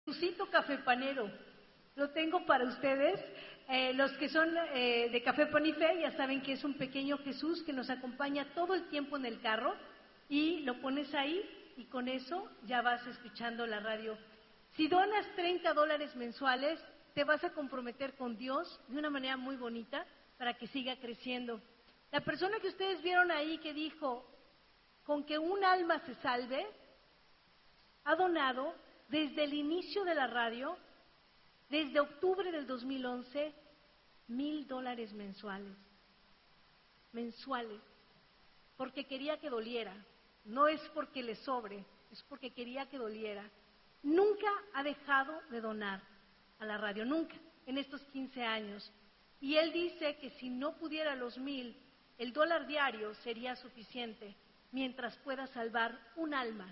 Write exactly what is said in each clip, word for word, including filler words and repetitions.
Jesucito Café Panero, lo tengo para ustedes. Eh, los que son eh, de Café Pan y Fe ya saben que es un pequeño Jesús que nos acompaña todo el tiempo en el carro y lo pones ahí y con eso ya vas escuchando la radio. Si donas treinta dólares mensuales, te vas a comprometer con Dios de una manera muy bonita para que siga creciendo. La persona que ustedes vieron ahí que dijo, con que un alma se salve, ha donado desde el inicio de la radio, desde octubre del dos mil once, mil dólares mensuales. Mensuales. Porque quería que doliera. No es porque le sobre, es porque quería que doliera. Nunca ha dejado de donar a la radio, nunca, en estos quince años. Y él dice que si no pudiera los mil, el dólar diario sería suficiente mientras pueda salvar un alma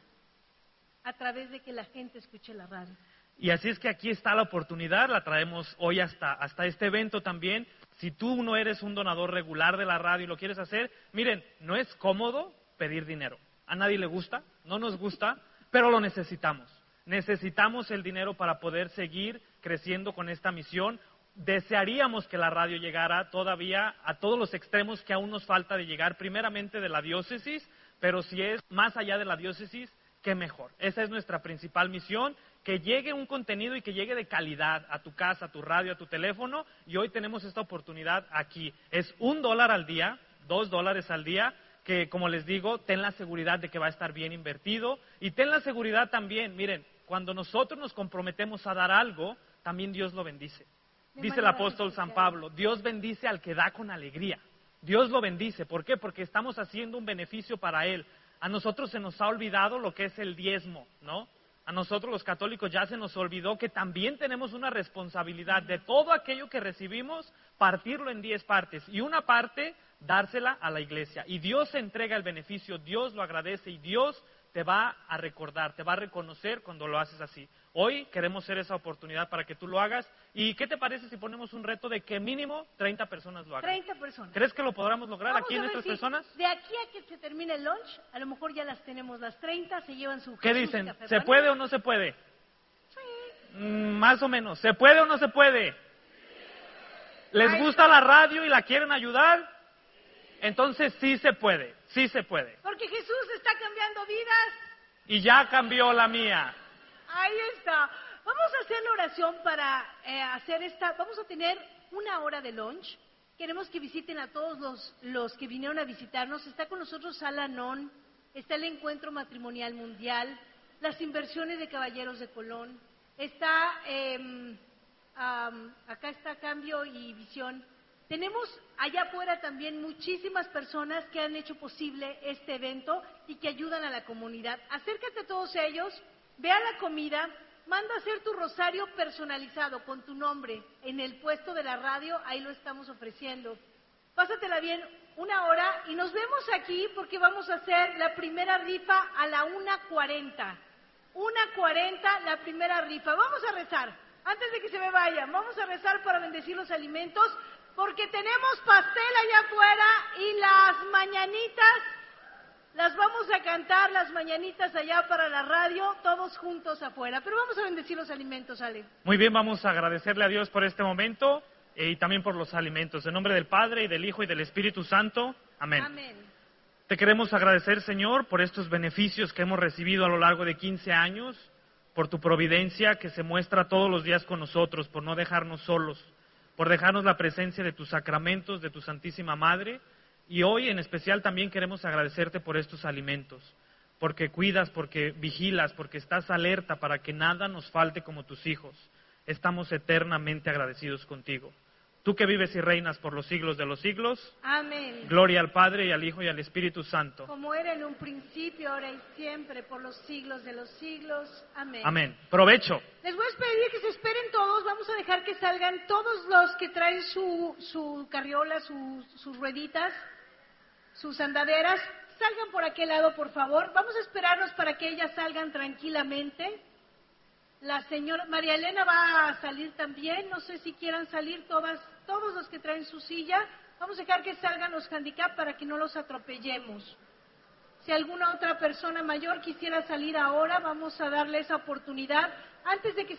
a través de que la gente escuche la radio. Y así es que aquí está la oportunidad, la traemos hoy hasta, hasta este evento también. Si tú no eres un donador regular de la radio y lo quieres hacer, miren, no es cómodo pedir dinero. A nadie le gusta, no nos gusta, pero lo necesitamos. Necesitamos el dinero para poder seguir creciendo con esta misión. Desearíamos que la radio llegara todavía a todos los extremos que aún nos falta de llegar, primeramente de la diócesis, pero si es más allá de la diócesis, qué mejor. Esa es nuestra principal misión, que llegue un contenido y que llegue de calidad a tu casa, a tu radio, a tu teléfono, y hoy tenemos esta oportunidad aquí. Es un dólar al día, dos dólares al día, que como les digo, ten la seguridad de que va a estar bien invertido, y ten la seguridad también, miren, cuando nosotros nos comprometemos a dar algo, también Dios lo bendice. Dice el apóstol San Pablo, Dios bendice al que da con alegría. Dios lo bendice, ¿por qué? Porque estamos haciendo un beneficio para Él. A nosotros se nos ha olvidado lo que es el diezmo, ¿no? A nosotros los católicos ya se nos olvidó que también tenemos una responsabilidad de todo aquello que recibimos, partirlo en diez partes y una parte dársela a la iglesia. Y Dios entrega el beneficio, Dios lo agradece y Dios te va a recordar, te va a reconocer cuando lo haces así. Hoy queremos ser esa oportunidad para que tú lo hagas. ¿Y qué te parece si ponemos un reto de que mínimo treinta personas lo hagan? treinta personas. ¿Crees que lo podamos lograr Vamos aquí en a ver estas si personas? de aquí a que se termine el lunch, a lo mejor ya las tenemos las treinta, se llevan su ¿Qué Jesús dicen? Café ¿Se Pan. puede o no se puede? Sí. Mm, más o menos. ¿Se puede o no se puede? ¿Les Ay, gusta la radio y la quieren ayudar? Entonces sí se puede, sí se puede. Porque Jesús está cambiando vidas. Y ya cambió la mía. Ahí está. Vamos a hacer la oración para eh, hacer esta. Vamos a tener una hora de lunch. Queremos que visiten a todos los, los que vinieron a visitarnos. Está con nosotros Sala Non, está el Encuentro Matrimonial Mundial, las inversiones de Caballeros de Colón, está, eh, um, acá está Cambio y Visión. Tenemos allá afuera también muchísimas personas que han hecho posible este evento y que ayudan a la comunidad. Acércate a todos ellos, ve a la comida, manda a hacer tu rosario personalizado con tu nombre en el puesto de la radio, ahí lo estamos ofreciendo. Pásatela bien una hora y nos vemos aquí porque vamos a hacer la primera rifa a la una cuarenta. una cuarenta la primera rifa. Vamos a rezar, antes de que se me vayan, vamos a rezar para bendecir los alimentos. Porque tenemos pastel allá afuera y las mañanitas, las vamos a cantar, las mañanitas allá para la radio, todos juntos afuera. Pero vamos a bendecir los alimentos, Ale. Muy bien, vamos a agradecerle a Dios por este momento eh, y también por los alimentos. En nombre del Padre, y del Hijo, y del Espíritu Santo. Amén. Amén. Te queremos agradecer, Señor, por estos beneficios que hemos recibido a lo largo de quince años, por tu providencia que se muestra todos los días con nosotros, por no dejarnos solos, por dejarnos la presencia de tus sacramentos, de tu Santísima Madre, y hoy en especial también queremos agradecerte por estos alimentos, porque cuidas, porque vigilas, porque estás alerta para que nada nos falte como tus hijos. Estamos eternamente agradecidos contigo. Tú que vives y reinas por los siglos de los siglos. Amén. Gloria al Padre, y al Hijo, y al Espíritu Santo. Como era en un principio, ahora y siempre, por los siglos de los siglos. Amén. Amén. Provecho. Les voy a pedir que se esperen todos, vamos a dejar que salgan todos los que traen su, su carriola, su, sus rueditas, sus andaderas. Salgan por aquel lado, por favor. Vamos a esperarnos para que ellas salgan tranquilamente. La señora María Elena va a salir también, no sé si quieran salir todas, todos los que traen su silla. Vamos a dejar que salgan los handicap para que no los atropellemos. Si alguna otra persona mayor quisiera salir ahora, vamos a darle esa oportunidad antes de que